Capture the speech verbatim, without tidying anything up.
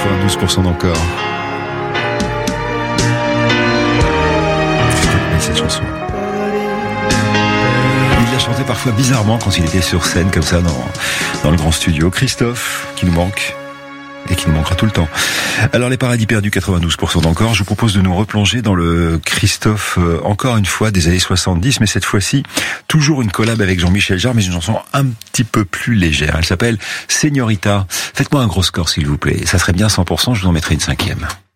quatre-vingt-douze pour cent d'encore. Cette chanson. Il la chantait parfois bizarrement quand il était sur scène comme ça dans, dans le grand studio. Christophe, qui nous manque et qui nous manquera tout le temps. Alors les paradis perdus, quatre-vingt-douze pour cent d'encore. Je vous propose de nous replonger dans le Christophe euh, encore une fois des années soixante-dix, mais cette fois-ci toujours une collab avec Jean-Michel Jarre, mais une chanson un petit peu plus légère. Elle s'appelle Señorita. Faites-moi un gros score s'il vous plaît. Ça serait bien cent pour cent, je vous en mettrai une cinquième.